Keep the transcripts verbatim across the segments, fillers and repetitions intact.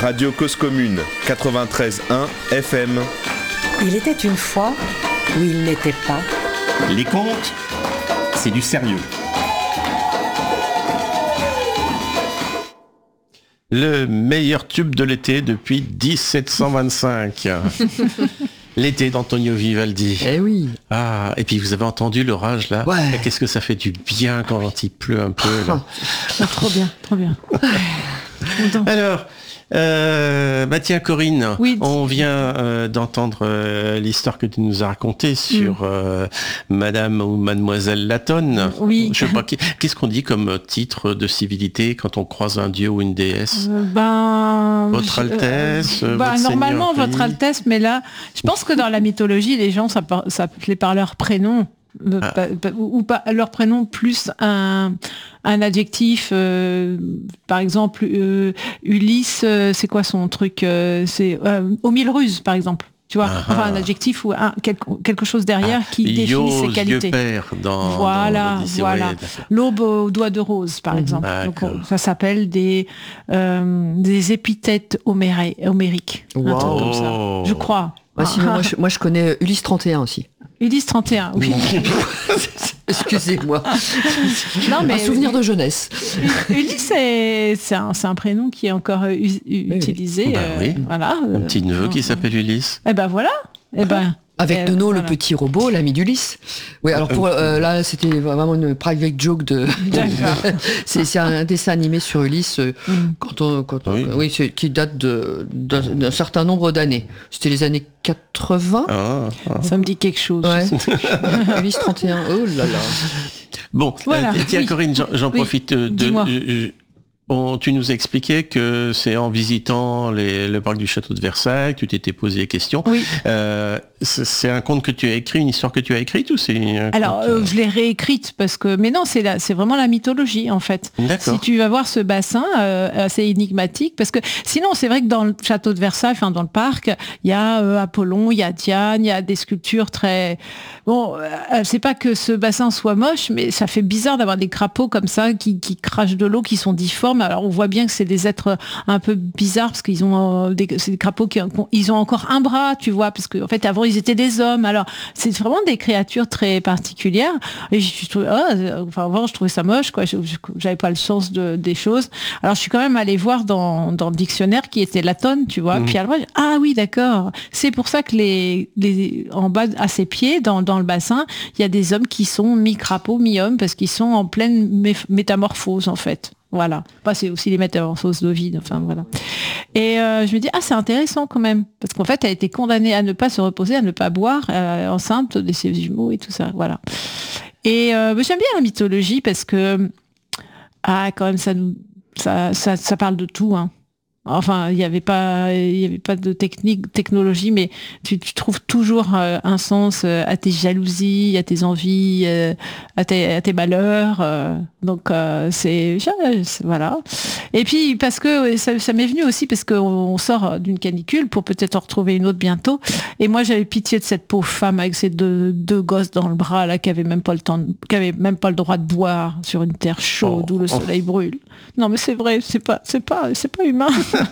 Radio Cause Commune, quatre-vingt-treize virgule un F M. Il était une fois où il n'était pas. Les contes, c'est du sérieux. Le meilleur tube de l'été depuis dix-sept cent vingt-cinq. L'été d'Antonio Vivaldi. Eh oui. Ah, et puis vous avez entendu l'orage là. Ouais. Qu'est-ce que ça fait du bien quand il pleut un peu là. Ah, trop bien, trop bien. Alors, euh, bah tiens Corinne, oui, on vient euh, d'entendre euh, l'histoire que tu nous as racontée sur mm. euh, Madame ou Mademoiselle Latone. Oui. Je sais pas, qu'est-ce qu'on dit comme titre de civilité quand on croise un dieu ou une déesse? euh, Ben. Votre Altesse. Euh, bah, votre normalement, Seigneurie. Votre Altesse, mais là, je pense que dans la mythologie, les gens s'appelaient par leur prénom. Ah. Pas, pas, ou pas leur prénom plus un, un adjectif, euh, par exemple euh, Ulysse, euh, c'est quoi son truc, euh, c'est euh, au mille ruses par exemple, tu vois, ah. enfin un adjectif ou un, quelque, quelque chose derrière ah. qui Yo, définit ses qualités. Père dans, voilà, dans voilà. Ouais, l'aube aux doigts de rose par mmh. exemple. Donc, on, ça s'appelle des euh, des épithètes homéré, homériques, wow. un truc comme ça, je crois. Bah, sinon, moi, je, moi je connais Ulysse trente et un aussi. Ulysse trente et un, oui. Excusez-moi. Non, mais un souvenir de jeunesse. Ulysse, c'est, c'est, un, c'est un prénom qui est encore u- u- utilisé. Bah, euh, oui. Voilà. Un petit neveu euh, qui s'appelle Ulysse. Eh ben voilà. Eh ben. Avec euh, Nono, voilà. le petit robot, l'ami d'Ulysse. Oui, alors pour euh, là, c'était vraiment une private joke de. c'est, c'est un dessin animé sur Ulysse euh, mm. quand on, quand on, oui, oui c'est, qui date de, d'un, d'un certain nombre d'années. C'était les années quatre-vingts. Ah, ah. Ça me dit quelque chose. Ouais. Ulysse trente et un. Oh là là. Bon, voilà. euh, tiens oui. Corinne, j'en, j'en oui. profite de. Dis-moi. Euh, On, tu nous expliquais que c'est en visitant les, le parc du château de Versailles que tu t'étais posé des questions. Oui. Euh, c'est, c'est un conte que tu as écrit, une histoire que tu as écrite ou c'est un Alors, conte, euh, je l'ai réécrite parce que, mais non, c'est la, c'est vraiment la mythologie en fait. D'accord. Si tu vas voir ce bassin euh, assez énigmatique, parce que sinon c'est vrai que dans le château de Versailles, enfin dans le parc, il y a euh, Apollon, il y a Diane, il y a des sculptures très. Bon, euh, c'est pas que ce bassin soit moche, mais ça fait bizarre d'avoir des crapauds comme ça qui, qui crachent de l'eau, qui sont difformes. Alors on voit bien que c'est des êtres un peu bizarres parce qu'ils ont euh, des, c'est des crapauds qui ils ont encore un bras, tu vois, parce qu'en fait avant ils étaient des hommes. Alors c'est vraiment des créatures très particulières. Et je trouvais, oh, enfin avant je trouvais ça moche, quoi. Je, je, j'avais pas le sens de, des choses. Alors je suis quand même allée voir dans, dans le dictionnaire qui était Latone, tu vois. Mmh. Puis alors ah oui d'accord, c'est pour ça que les, les en bas à ses pieds dans, dans le bassin, il y a des hommes qui sont mi-crapauds, mi-hommes parce qu'ils sont en pleine mé- métamorphose en fait. Voilà. Bah, c'est aussi les métamorphoses d'Ovide. Enfin, voilà. Et euh, je me dis, ah, c'est intéressant quand même. Parce qu'en fait, elle a été condamnée à ne pas se reposer, à ne pas boire, euh, enceinte de ses jumeaux et tout ça. Voilà. Et euh, bah, j'aime bien la mythologie parce que, ah, quand même, ça nous, ça, ça, ça parle de tout, hein. Enfin, il n'y avait pas, il y avait pas de technique, technologie, mais tu, tu trouves toujours euh, un sens euh, à tes jalousies, à tes envies, euh, à, tes, à tes malheurs. Euh, donc euh, c'est, c'est voilà. Et puis parce que ça, ça m'est venu aussi parce qu'on sort d'une canicule pour peut-être en retrouver une autre bientôt. Et moi j'avais pitié de cette pauvre femme avec ses deux, deux gosses dans le bras là qui avait même pas le temps, de, qui avait même pas le droit de boire sur une terre chaude oh, où le soleil oh. brûle. Non mais c'est vrai, c'est pas, c'est pas, c'est pas humain.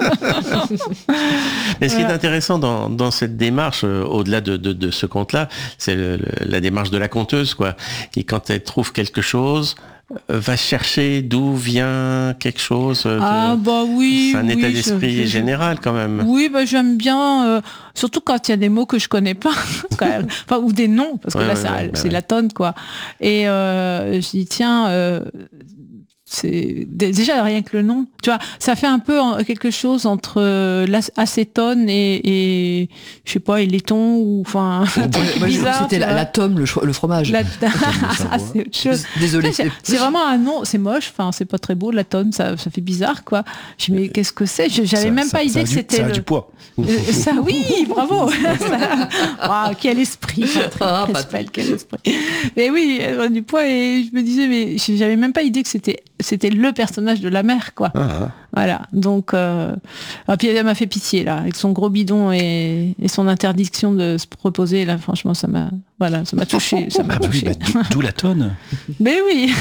Mais ce qui est intéressant dans, dans cette démarche, euh, au-delà de, de, de ce conte-là, c'est le, le, la démarche de la conteuse, quoi. Qui, quand elle trouve quelque chose, euh, va chercher d'où vient quelque chose. De, ah bah oui. C'est un oui, état d'esprit je, je, général quand même. Oui, bah j'aime bien, euh, surtout quand il y a des mots que je connais pas, quand même. Enfin, ou des noms, parce que ouais, là ouais, c'est, ouais, c'est ouais. la tonne, quoi. Et euh, je dis tiens. Euh, c'est déjà rien que le nom, tu vois, ça fait un peu quelque chose entre l'acétone et, et je sais pas, et laiton ou enfin ouais, bizarre. C'était la, la tome, le, le fromage. La... ah, c'est autre chose. Désolé. C'est, c'est vraiment un nom, c'est moche, enfin c'est pas très beau la tonne, ça, ça fait bizarre quoi. Je dis mais qu'est-ce que c'est? J'avais ça, même ça, pas ça idée que du, c'était ça le... a du poids. Euh, ça oui, bravo. Wow, quel esprit, ah, quel esprit. Mais oui, du poids et je me disais mais j'avais même pas idée que c'était c'était le personnage de la mère, quoi. Ah, Voilà. Donc, euh... ah, puis elle m'a fait pitié là, avec son gros bidon et, et son interdiction de se proposer là. Franchement, ça m'a, voilà, ça m'a touché, ça m'a Ah bah oui, touché. bah, d'où la tonne. Mais oui.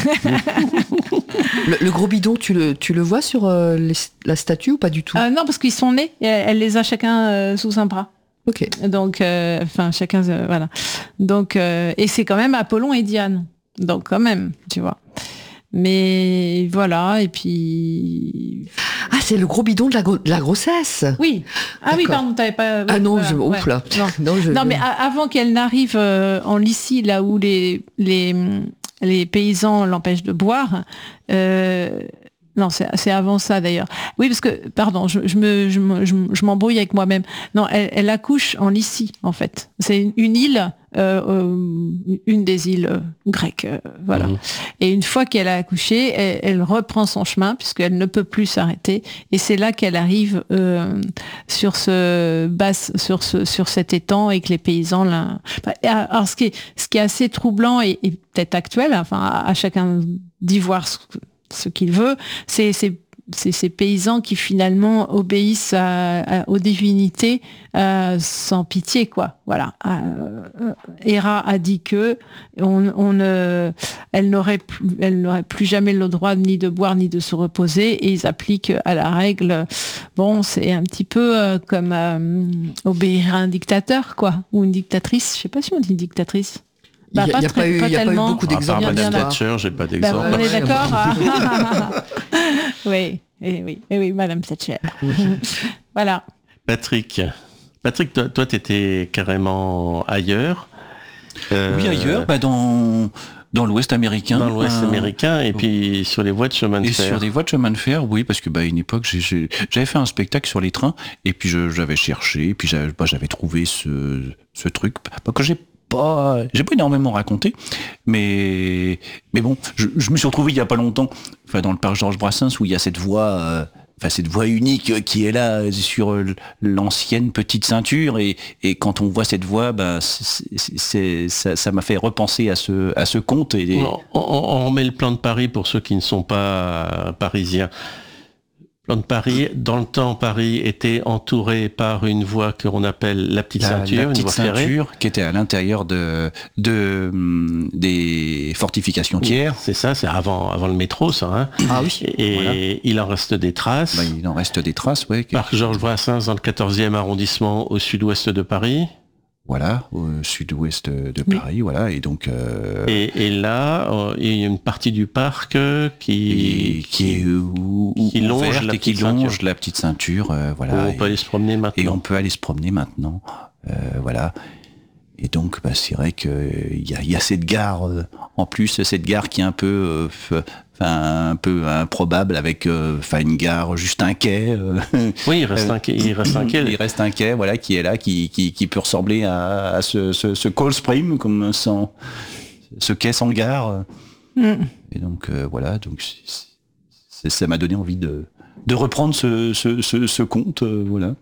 Le, le gros bidon, tu le, tu le vois sur euh, les- la statue ou pas du tout? Ah, non, parce qu'ils sont nés. Et elle, elle les a chacun euh, sous un bras. Ok. Donc, euh, enfin, chacun, euh, voilà. Donc, euh, et c'est quand même Apollon et Diane. Donc, quand même, tu vois. Mais voilà, et puis. Ah, c'est le gros bidon de la, gro- de la grossesse. Oui. Ah oui, D'accord. pardon, t'avais pas. Ah non, voilà, je, ouf ouais. là. Non. Non, je- Non, mais a- avant qu'elle n'arrive euh, en Lycie, là où les, les, les paysans l'empêchent de boire, euh, non, c'est c'est avant ça d'ailleurs. Oui, parce que, pardon, je, je me, je, me- je me- je m'embrouille avec moi-même. Non, elle, elle accouche en Lycie, en fait. C'est une, une île, euh, euh, une des îles euh, grecques, euh, voilà. Mhm. Et une fois qu'elle a accouché, elle, elle reprend son chemin, puisqu'elle ne peut plus s'arrêter. Et c'est là qu'elle arrive euh, sur ce basse, sur ce, sur cet étang, et que les paysans la. Bah, alors, ce qui est, ce qui est assez troublant et, et peut-être actuel, enfin, à, à chacun d'y voir ce, ce qu'il veut, c'est, c'est c'est ces paysans qui finalement obéissent à, à- aux divinités euh, sans pitié, quoi. Voilà. Euh, euh, Héra a dit que on, on ne, elle n'aurait plus, elle n'aurait plus jamais le droit ni de boire ni de se reposer, et ils appliquent à la règle. Bon, c'est un petit peu euh, comme euh, obéir à un dictateur, quoi, ou une dictatrice. Je sais pas si on dit dictatrice. Il n'y a, il y a très- pas eu, il y a pas eu tellement. beaucoup À part d'exemples. bien, Madame bien Thatcher, j'ai pas Ben, d'exemple. on est Ouais, d'accord. Ah. Oui, et oui, et oui, Madame Thatcher. Voilà. Patrick, Patrick, toi, toi, t'étais carrément ailleurs. Euh, Oui, ailleurs, bah, dans, dans l'Ouest américain. Dans l'Ouest Euh, américain, et puis sur les voies de chemin de Et fer. sur des voies de chemin de fer, oui, parce que bah, à une époque, j'ai- j'ai- j'avais fait un spectacle sur les trains, et puis je- j'avais cherché, et puis j'avais bah, j'avais trouvé ce, ce truc bah, que j'ai pas, j'ai pas énormément raconté, mais mais bon, je, je me suis retrouvé il y a pas longtemps, enfin dans le parc Georges Brassens, où il y a cette voie. Euh, Enfin, cette voie unique qui est là sur l'ancienne petite ceinture, et, et quand on voit cette voie, bah, c'est, c'est, ça, ça m'a fait repenser à ce, à ce conte. Et, On, on- on remet le plan de Paris pour ceux qui ne sont pas parisiens. Le plan de Paris, dans le temps, Paris était entouré par une voie qu'on appelle la petite La, ceinture, la une petite voie ferrée. ceinture qui était à l'intérieur de, de hum, des fortifications tiers. C'est ça, c'est avant, avant le métro, ça. Hein. Ah oui. Et Voilà. il en reste des traces. Bah, il en reste des traces, ouais. qui- Parc Georges Brassens dans le quatorzième arrondissement au sud-ouest de Paris. Voilà, au sud-ouest de Oui. Paris, voilà. Et donc, euh, Et, et là, euh, il y a une partie du parc euh, et qui, qui est ou- ou- qui longe ouverte la et qui petite longe ceinture. la petite ceinture, euh, où voilà. on peut et, aller se promener et maintenant. on peut aller se promener maintenant, euh, voilà. Et donc, bah, c'est vrai qu'il y a, il y a cette gare, euh, en plus, cette gare qui est un peu, euh, f- enfin, un peu improbable, avec, euh, enfin, une gare, juste un quai. euh, Oui, il reste un quai. Il reste un quai. Il reste un quai, voilà, qui est là, qui, qui, qui peut ressembler à, à ce, ce, ce Cold Spring, comme sans, ce quai sans gare. Mm. Et donc, euh, voilà, donc c'est- c'est- ça m'a donné envie de, de reprendre ce, ce, ce, ce conte, euh, voilà.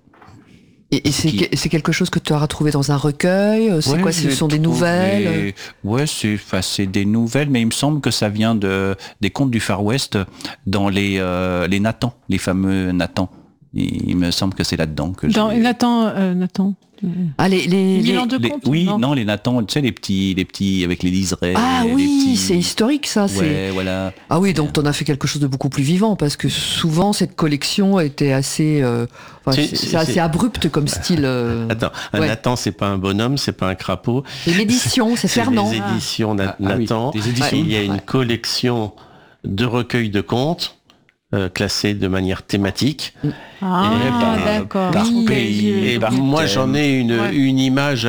Et, et c'est, Qui- que- c'est quelque chose que tu as retrouvé dans un recueil? C'est Ouais, quoi? je Ce l'ai sont des trouvé- nouvelles? Ouais, c'est, enfin, c'est des nouvelles, mais il me semble que ça vient de, des contes du Far West dans les, euh, les Nathan, les fameux Nathan. Il, il me semble que c'est là-dedans que Dans, j'ai... Nathan, euh, Nathan. Ah, les, les, Mille les- ans de Les- contes, oui, non non, les Nathan, tu sais, les petits, les petits avec les liserés. Ah les oui, petits- c'est historique ça. C'est... Ouais, voilà. Ah oui, donc t'en as fait quelque chose de beaucoup plus vivant, parce que souvent cette collection était assez, euh, enfin, C'est- c'est, c'est- c'est assez c'est- abrupt comme style. euh, Attends, un Ouais. Nathan, c'est pas un bonhomme, c'est pas un crapaud. Et l'édition, c'est C'est Fernand. des éditions Nat- Ah, ah oui, Nathan. des éditions. Il y a une Ouais. collection de recueils de contes euh, classés de manière thématique. Ah, Et par- d'accord. par Oui, pays, j'ai- Et par j'ai- moi, thème. j'en ai une, Ouais. une image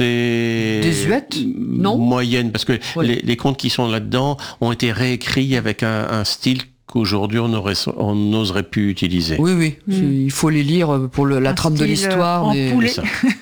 assez Désuète, non moyenne, parce que Ouais. les, les contes qui sont là-dedans ont été réécrits avec un, un style qu'aujourd'hui on aurait, on n'oserait plus utiliser. Oui, oui, Mm. c'est- il faut les lire pour le- la Un trame de style, l'histoire. euh, en mais- poulet. C'est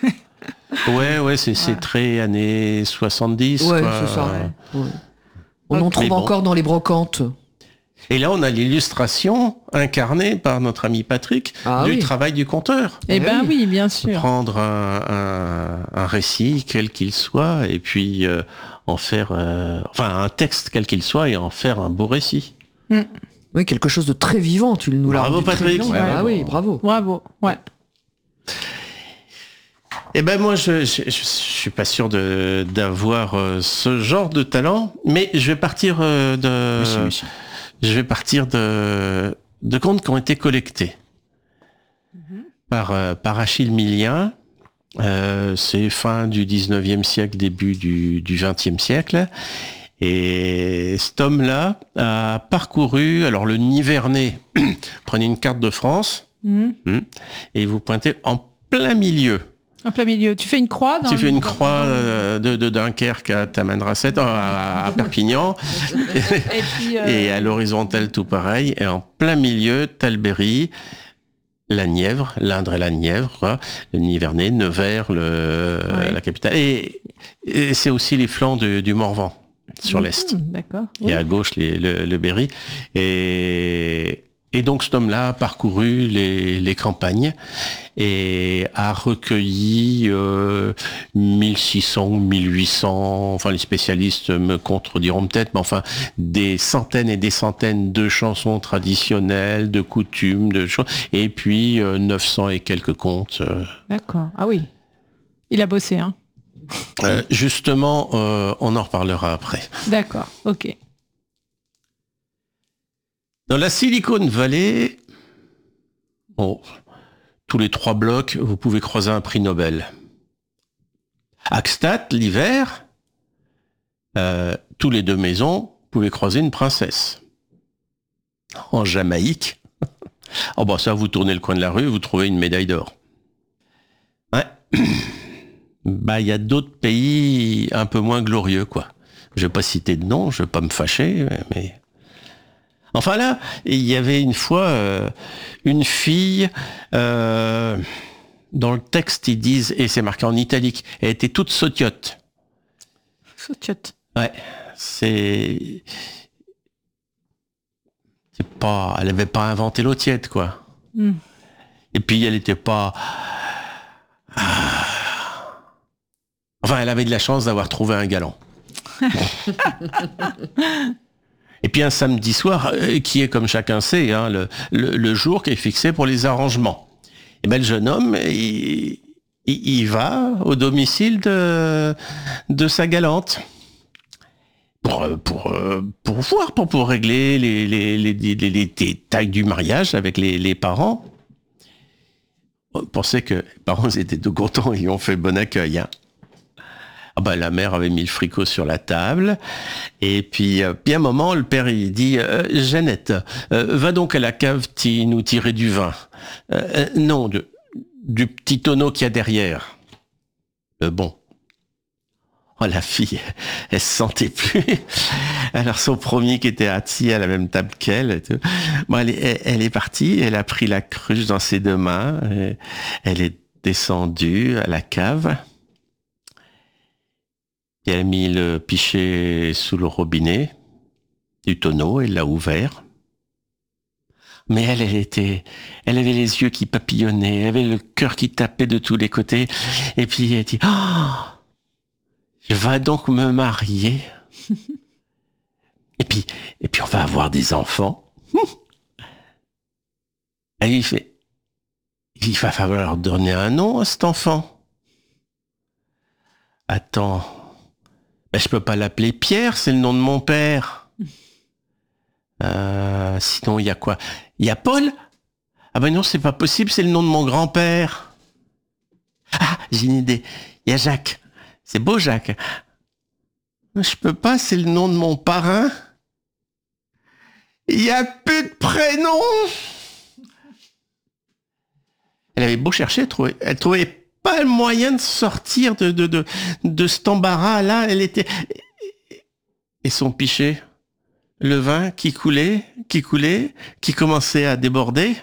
ça. Ouais, ouais, c'est, c'est Ouais. très années soixante-dix. Ouais, quoi. c'est ça. Ouais. Ouais. On en Mais trouve bon. encore dans les brocantes. Et là, on a l'illustration incarnée par notre ami Patrick Ah du oui. travail du conteur. Eh Eh ben oui. oui, bien sûr. Prendre un, un- un récit, quel qu'il soit, et puis euh, en faire, euh, enfin un texte quel qu'il soit, et en faire un beau récit. Mm. Oui, quelque chose de très vivant, tu nous l'as Bravo, rendu très Patrick. vivant. Ouais, Ah bon. oui, bravo. Bravo, ouais. Eh ben moi, je, je, je suis pas sûr de, d'avoir euh, ce genre de talent, mais je vais partir euh, de, Oui, si, oui, si. je vais partir de, de contes qui ont été collectés mm-hmm. par euh, par Achille Millien. Euh, c'est fin du dix-neuvième siècle, début du, du vingtième siècle. Et cet homme-là a parcouru, alors le Nivernais, prenez une carte de France, mmh. et vous pointez en plein milieu. En plein milieu. Tu fais une croix dans Tu le... fais une croix euh, de, de Dunkerque à Tamanrasset, à, à Perpignan, et, puis, euh... et à l'horizontale tout pareil, et en plein milieu, Talberry, la Nièvre, l'Indre et la Nièvre, quoi. Le Nivernais, Nevers, le, ouais. la capitale. Et, et c'est aussi les flancs de, du Morvan, sur mmh, l'est. D'accord. Et oui. à gauche, les, le, le Berry. Et, et donc, cet homme-là a parcouru les, les campagnes et a recueilli euh, mille six cents ou mille huit cents, enfin les spécialistes me contrediront peut-être, mais enfin des centaines et des centaines de chansons traditionnelles, de coutumes, de choses, et puis euh, neuf cents et quelques contes. Euh. D'accord, ah oui, il a bossé, hein. Euh, justement, euh, on en reparlera après. D'accord, ok. Dans la Silicon Valley, bon, tous les trois blocs, vous pouvez croiser un prix Nobel. Axtat, l'hiver, euh, tous les deux maisons, vous pouvez croiser une princesse. En Jamaïque, oh bah ça, vous tournez le coin de la rue, vous trouvez une médaille d'or. Ouais. Bah, il y a d'autres pays un peu moins glorieux, quoi. Je vais pas citer de nom, je vais pas me fâcher, mais... Enfin là, il y avait une fois euh, une fille, euh, dans le texte ils disent, et c'est marqué en italique, elle était toute sautiote. Sautiote. Ouais, c'est... c'est pas... Elle avait pas inventé l'eau tiède, quoi. Mm. Et puis elle était pas... Enfin, elle avait de la chance d'avoir trouvé un galant. Et puis un samedi soir, euh, qui est comme chacun sait, hein, le, le, le jour qui est fixé pour les arrangements. Et ben le jeune homme, il, il, il va au domicile de, de sa galante pour, pour, pour voir, pour, pour régler les, les, les, les, les, les détails du mariage avec les, les parents. On pensait que les parents étaient tout contents, ils ont fait bon accueil, hein. Ah bah, la mère avait mis le fricot sur la table, et puis, euh, puis à un moment, le père il dit euh, « Jeannette, euh, va donc à la cave t'y, nous tirer du vin. Euh, euh, non, de, du petit tonneau qu'il y a derrière. Euh, » Bon. Oh, la fille, elle se sentait plus. Alors son premier qui était assis à la même table qu'elle, et tout. Bon, elle, est, elle est partie, elle a pris la cruche dans ses deux mains, elle est descendue à la cave. Et elle a mis le pichet sous le robinet du tonneau, elle l'a ouvert. Mais elle, elle était, elle avait les yeux qui papillonnaient, elle avait le cœur qui tapait de tous les côtés. Et puis elle dit, oh, je vais donc me marier. et puis, et puis on va avoir des enfants. Elle lui fait, il va falloir donner un nom à cet enfant. Attends. Ben, je peux pas l'appeler Pierre, c'est le nom de mon père. Euh, sinon, il y a quoi? Il y a Paul? Ah ben non, c'est pas possible, c'est le nom de mon grand-père. Ah, j'ai une idée. Il y a Jacques. C'est beau, Jacques. Je peux pas, c'est le nom de mon parrain. Il y a plus de prénom. Elle avait beau chercher, elle trouvait, elle trouvait pas le moyen de sortir de, de, de, de cet embarras-là. Elle était... Et son pichet, le vin qui coulait, qui coulait, qui commençait à déborder.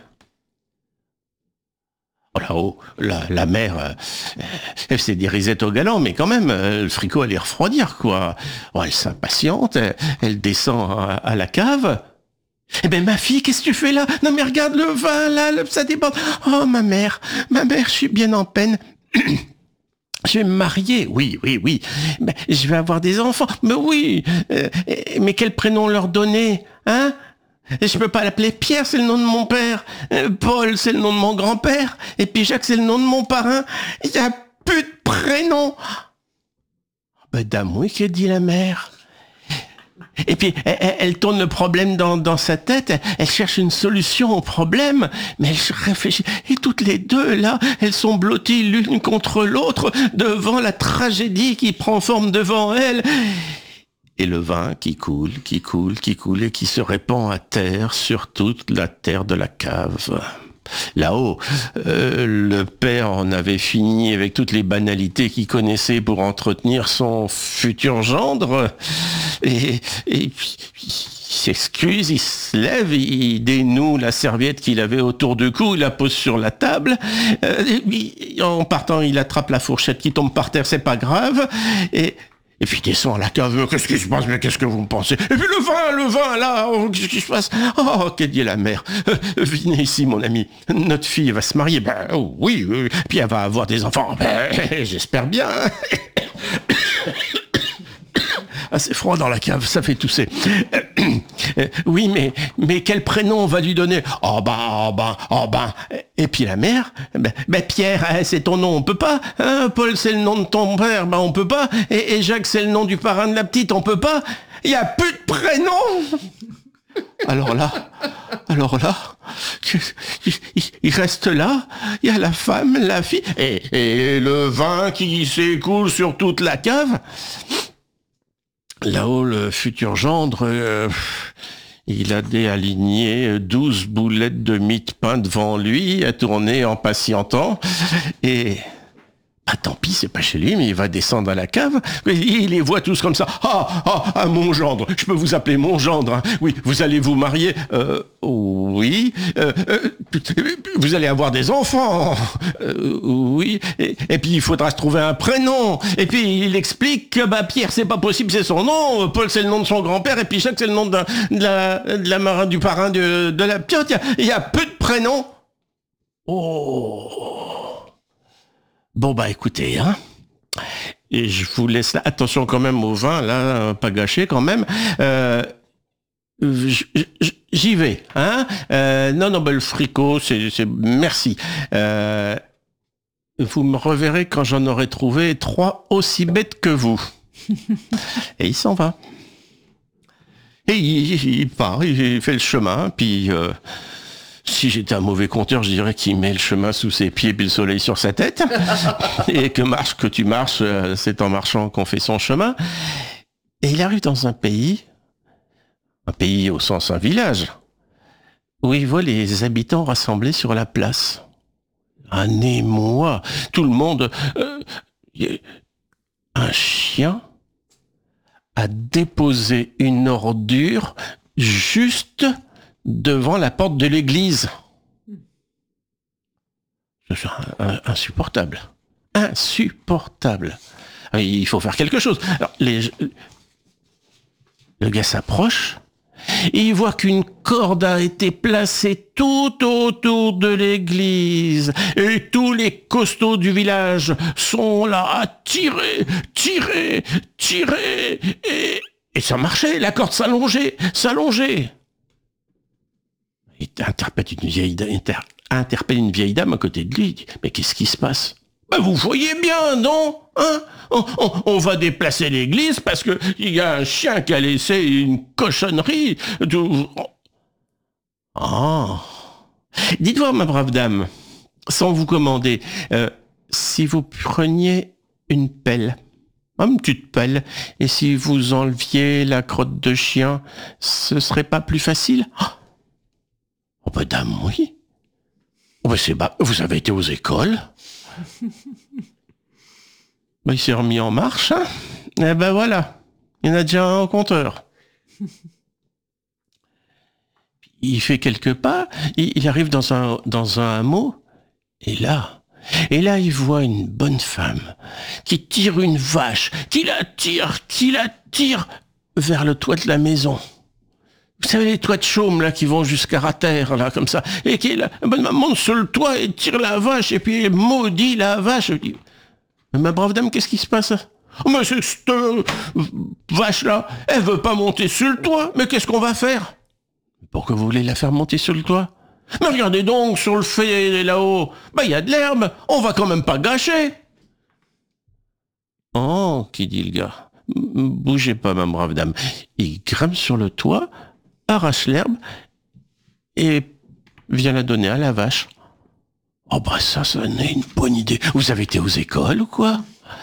Oh là-haut, la, la mère, euh, elle faisait des risettes au galant, mais quand même, euh, le fricot allait refroidir, quoi. Oh, elle s'impatiente, elle, elle descend à, à la cave. Eh ben, ma fille, qu'est-ce que tu fais là? Non, mais regarde le vin, là, le, ça déborde. Oh, ma mère, ma mère, je suis bien en peine. Je vais me marier. Oui, oui, oui. Mais je vais avoir des enfants. Mais oui. Euh, mais quel prénom leur donner, hein? Je peux pas l'appeler Pierre, c'est le nom de mon père. Euh, Paul, c'est le nom de mon grand-père. Et puis Jacques, c'est le nom de mon parrain. Il y a plus de prénom. Ben, dame, oui, qu'a dit la mère. Et puis, elle, elle tourne le problème dans, dans sa tête, elle, elle cherche une solution au problème, mais elle réfléchit. Et toutes les deux, là, elles sont blotties l'une contre l'autre devant la tragédie qui prend forme devant elles. Et le vin qui coule, qui coule, qui coule et qui se répand à terre sur toute la terre de la cave. Là-haut, euh, le père en avait fini avec toutes les banalités qu'il connaissait pour entretenir son futur gendre. Et, et puis, il s'excuse, il se lève, il dénoue la serviette qu'il avait autour du cou, il la pose sur la table. Euh, et puis, en partant, il attrape la fourchette qui tombe par terre, c'est pas grave. Et... Et puis il descend à la cave, qu'est-ce qui se passe, mais qu'est-ce que vous me pensez? Et puis le vin, le vin, là, oh, qu'est-ce qui se passe? Oh, qu'est-ce dit la mère? euh, Venez ici, mon ami, notre fille va se marier, ben oh, oui, oui, puis elle va avoir des enfants, ben, j'espère bien. Ah, c'est froid dans la cave, ça fait tousser. Euh, oui, mais, mais quel prénom on va lui donner? Oh ben, oh ben, oh ben. Et puis la mère, ben, ben Pierre, hein, c'est ton nom, on peut pas. Hein, Paul, c'est le nom de ton père, ben on peut pas. Et, et Jacques, c'est le nom du parrain de la petite, on peut pas. Il y a plus de prénom. Alors là, alors là, il, il reste là, il y a la femme, la fille, et, et le vin qui s'écoule sur toute la cave. Là-haut, le futur gendre, euh, il a déaligné douze boulettes de mie de pain devant lui, à tourner en patientant, et... Ah, tant pis, c'est pas chez lui, mais il va descendre à la cave. Il les voit tous comme ça. Ah, ah, ah, mon gendre. Je peux vous appeler mon gendre. Hein. Oui, vous allez vous marier. Euh, oui. Euh, euh, vous allez avoir des enfants. Euh, oui. Et, et puis il faudra se trouver un prénom. Et puis il explique que bah Pierre, c'est pas possible, c'est son nom. Paul, c'est le nom de son grand-père. Et puis Jacques, c'est le nom de, de la, de la marin du parrain de, de la petite. Il y a, il y a peu de prénoms. Oh. Bon bah écoutez, hein, et je vous laisse là. Attention quand même au vin, là, pas gâché quand même. Euh, j'y vais, hein. Euh, non, non, bah, le fricot, c'est, c'est merci. Euh, vous me reverrez quand j'en aurai trouvé trois aussi bêtes que vous. Et il s'en va. Et il, il, il part, il fait le chemin, puis. Euh, Si j'étais un mauvais conteur, je dirais qu'il met le chemin sous ses pieds puis le soleil sur sa tête. Et que marche que tu marches, c'est en marchant qu'on fait son chemin. Et il arrive dans un pays, un pays au sens un village, où il voit les habitants rassemblés sur la place. Un émoi, tout le monde... Euh, un chien a déposé une ordure juste... devant la porte de l'église. C'est insupportable. Insupportable. Il faut faire quelque chose. Alors, les... Le gars s'approche et il voit qu'une corde a été placée tout autour de l'église et tous les costauds du village sont là à tirer, tirer, tirer et, et ça marchait. La corde s'allongeait, s'allongeait. Il interpelle une vieille dame, inter, interpelle une vieille dame à côté de lui. Il dit, mais qu'est-ce qui se passe? Ben vous voyez bien, non? Hein? on, on, on va déplacer l'église parce que il y a un chien qui a laissé une cochonnerie. De... Oh. Dites-moi, ma brave dame, sans vous commander, euh, si vous preniez une pelle, une petite pelle, et si vous enleviez la crotte de chien, ce serait pas plus facile? Oh. Oh ben dame, oui. Oh ben c'est bah, vous avez été aux écoles. Ben il s'est remis en marche, hein. Eh ben voilà, il y en a déjà un au compteur. Il fait quelques pas, il, il arrive dans un dans un hameau, et là, et là il voit une bonne femme qui tire une vache, qui la tire, qui la tire vers le toit de la maison. Vous savez, les toits de chaume, là, qui vont jusqu'à la terre, là, comme ça. Et qui, là, bonne maman monte sur le toit et tire la vache, et puis maudit la vache. Je dis, mais ma brave dame, qu'est-ce qui se passe? Oh, mais c'est cette euh, vache-là, elle veut pas monter sur le toit, mais qu'est-ce qu'on va faire? Pourquoi vous voulez la faire monter sur le toit? Mais regardez donc, sur le fait là-haut, bah il y a de l'herbe, on va quand même pas gâcher. Oh, qui dit le gars, bougez pas, ma brave dame. Il grimpe sur le toit, arrache l'herbe et vient la donner à la vache. Oh bah ça, ça n'est une bonne idée. Vous avez été aux écoles ou quoi?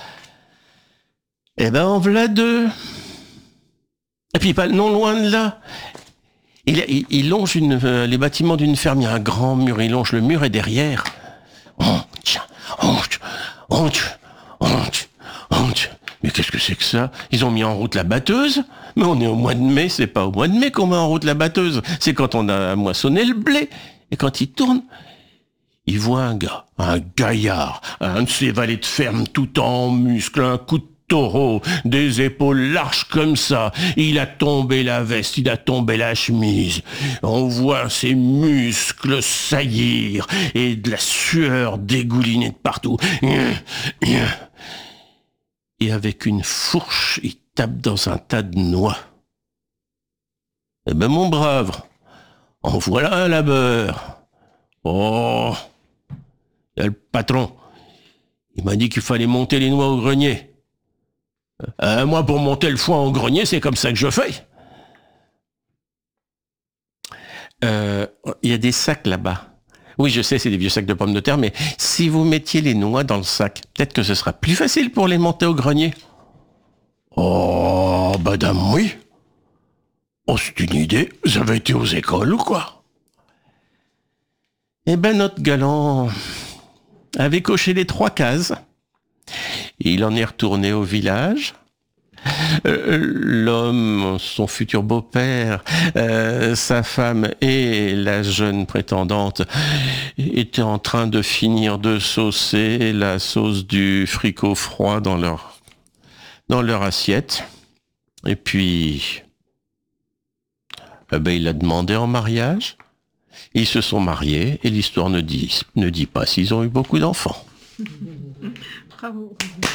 Eh ben en voilà deux. Et puis pas non loin de là. Il, il, il longe une, euh, les bâtiments d'une ferme, il y a un grand mur, il longe le mur et derrière. Oh, tiens, oh, oh, oh, oh, mais qu'est-ce que c'est que ça? Ils ont mis en route la batteuse? Mais on est au mois de mai, c'est pas au mois de mai qu'on met en route la batteuse, c'est quand on a moissonné le blé. Et quand il tourne, il voit un gars, un gaillard, un de ces valets de ferme tout en muscles, un coup de taureau, des épaules larges comme ça. Il a tombé la veste, il a tombé la chemise. On voit ses muscles saillir et de la sueur dégouliner de partout. Et avec une fourche, il tape dans un tas de noix. Eh ben mon brave, en voilà un labeur. Oh, il y a le patron. Il m'a dit qu'il fallait monter les noix au grenier. Euh, moi, pour monter le foin au grenier, c'est comme ça que je fais. Euh, il y a des sacs là-bas. Oui, je sais, c'est des vieux sacs de pommes de terre, mais si vous mettiez les noix dans le sac, peut-être que ce sera plus facile pour les monter au grenier. Oh, madame, oui. Oh, c'est une idée. Vous avez été aux écoles ou quoi? Eh ben, notre galant avait coché les trois cases. Il en est retourné au village. Euh, l'homme, son futur beau-père, euh, sa femme et la jeune prétendante étaient en train de finir de saucer la sauce du fricot froid dans leur, dans leur assiette. Et puis, eh ben, il a demandé en mariage. Ils se sont mariés et l'histoire ne dit, ne dit pas s'ils ont eu beaucoup d'enfants. Bravo.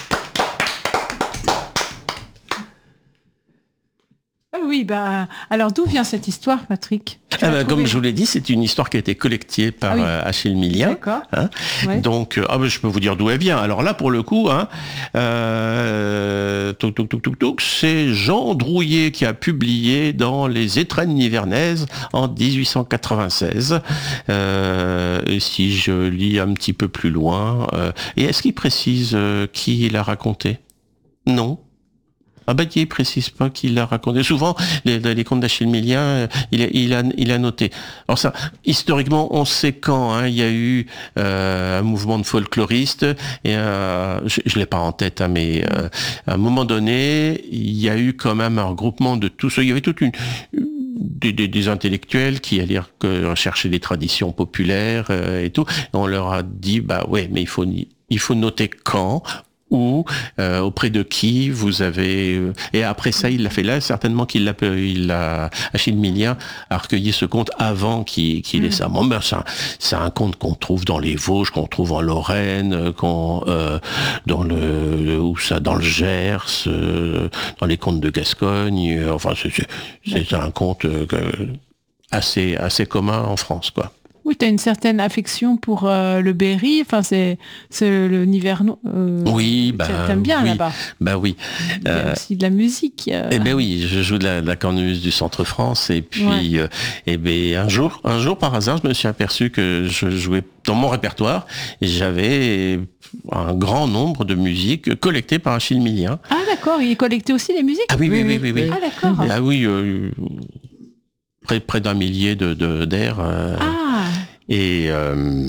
Ah oui, bah, alors d'où vient cette histoire, Patrick? Ah bah, comme je vous l'ai dit, c'est une histoire qui a été collectée par ah oui. euh, Achille Millien. D'accord. Hein. Ouais. Donc, euh, ah bah, je peux vous dire d'où elle vient. Alors là, pour le coup, hein, euh, touk, touk, touk, touk, touk, c'est Jean Drouillet qui a publié dans Les Étrennes nivernaises en dix-huit cent quatre-vingt-seize. Euh, et si je lis un petit peu plus loin, euh, et est-ce qu'il précise euh, qui l'a raconté? Non. Ah bah il précise pas qu'il l'a raconté. Souvent, les, les contes d'Achille Millien, il a, il, a, il a noté. Alors ça, historiquement, on sait quand hein, il y a eu euh, un mouvement de folkloristes, et euh, je, je l'ai pas en tête, hein, mais euh, à un moment donné, il y a eu quand même un regroupement de tous ceux. Il y avait toute une... Des, des, des intellectuels qui allaient rechercher des traditions populaires euh, et tout. Et on leur a dit, bah ouais, mais il faut, il faut noter quand, ou euh, auprès de qui vous avez... Et après ça, il l'a fait là, certainement qu'il l'a... Il a, Achille Millien a recueilli ce conte avant qu'il, qu'il ait ça. Bon, ben, c'est, un, c'est un conte qu'on trouve dans les Vosges, qu'on trouve en Lorraine, qu'on, euh, dans le, où ça, dans le Gers, euh, dans les contes de Gascogne. Euh, enfin, c'est, c'est, c'est un conte euh, assez, assez commun en France, quoi. Oui, tu as une certaine affection pour euh, le Berry, enfin c'est, c'est le Nivernois. Euh, oui, bah, t'aimes bien oui, là-bas. Bah oui. Il y a euh, aussi de la musique. Euh... Eh ben oui, je joue de la, de la cornemuse du Centre France et puis ouais. euh, eh ben un jour, un jour par hasard, je me suis aperçu que je jouais dans mon répertoire et j'avais un grand nombre de musiques collectées par Achille Millien. Ah d'accord, il collectait aussi les musiques. Ah oui, oui, oui, oui, oui. Ah d'accord. Ah oui. Euh, Près, près d'un millier de, de, d'air. Euh, ah. Et, euh,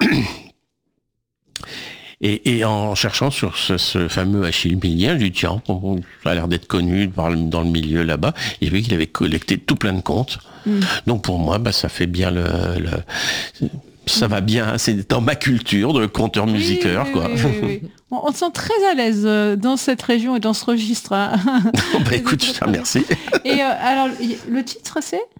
et, et en cherchant sur ce, ce fameux Achille Millien, je lui ai dit, tiens, ça a l'air d'être connu dans le, dans le milieu là-bas. Et j'ai vu qu'il avait collecté tout plein de contes. Mm. Donc pour moi, bah, ça fait bien le... le ça va bien, c'est dans ma culture de conteur-musiqueur, oui, quoi. Oui, oui, oui. On, on se sent très à l'aise dans cette région et dans ce registre. Hein. Bah écoute, je te remercie. Et euh, alors, le titre, c'est ?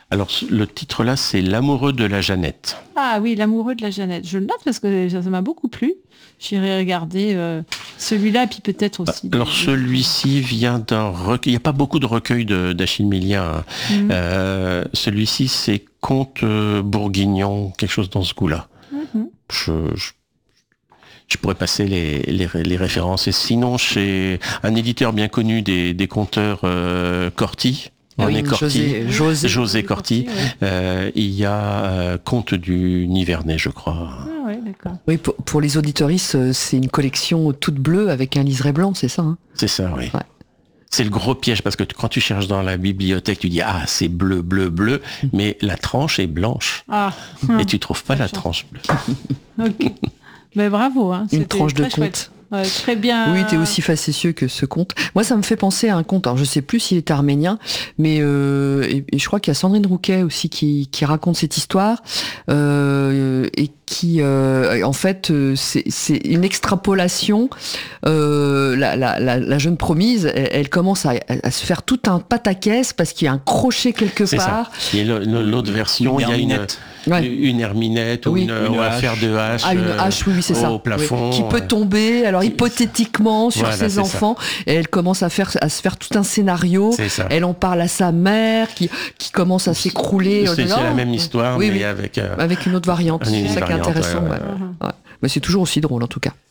Alors le titre là, c'est L'amoureux de la Jeannette. Ah oui, L'amoureux de la Jeannette. Je le note parce que ça m'a beaucoup plu. J'irai regarder euh, celui-là, puis peut-être aussi. Alors des... celui-ci vient d'un recueil. Il n'y a pas beaucoup de recueils de, d'Achille Millien. Hein. Mm. Euh, celui-ci, c'est Conte bourguignon, quelque chose dans ce goût-là. Mm-hmm. Je, je, je pourrais passer les, les, les références. Et sinon, chez un éditeur bien connu des, des conteurs, euh, Corti. Oui, Corti, José, José. José Corti. Corti, ouais. euh, il y a euh, Conte du Nivernais, je crois. Ah ouais, d'accord. Oui, pour, pour les auditoristes, c'est une collection toute bleue avec un liseré blanc, c'est ça, hein? C'est ça, oui. Ouais. C'est le gros piège parce que quand tu cherches dans la bibliothèque, tu dis ah c'est bleu, bleu, bleu, mais la tranche est blanche Ah. et tu trouves pas la tranche bleue. Ok. Mais bravo, hein. Une tranche de très chouette. conte. Ouais, très bien. Oui, t'es aussi facétieux que ce conte. Moi, ça me fait penser à un conte. Alors, je sais plus s'il est arménien, mais euh, et, et je crois qu'il y a Sandrine Rouquet aussi qui, qui raconte cette histoire euh, et qui, euh, en fait, c'est, c'est une extrapolation. Euh, la, la, la, la jeune promise, elle, elle commence à, à se faire tout un pataquès parce qu'il y a un crochet quelque c'est part. Ça. Et le, le, l'autre version, une il y a une, ouais. une herminette ou oui. une, une affaire de hache, ah, une hache, oui, oui, c'est au ça. plafond, oui. Qui peut tomber. Alors hypothétiquement sur voilà, ses enfants, et elle commence à faire à se faire tout un scénario. Elle en parle à sa mère qui qui commence à s'écrouler. C'est, c'est la même histoire, oui, mais oui. avec euh, avec une autre variante. Une c'est ça qui est intéressant. Ouais, ouais. Uh-huh. Ouais. Mais c'est toujours aussi drôle en tout cas.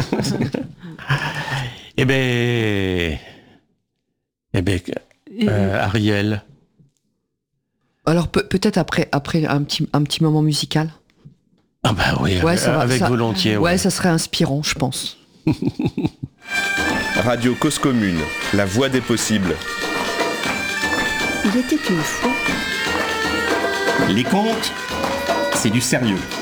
Eh ben, eh ben, euh, Ariel. Alors pe- peut-être après après un petit un petit moment musical. Ah bah oui, ouais, ça va, avec ça, volontiers. Ouais, ouais, ça serait inspirant, je pense. Radio Cause Commune, la voix des possibles. Il était une fois. Les contes, c'est du sérieux.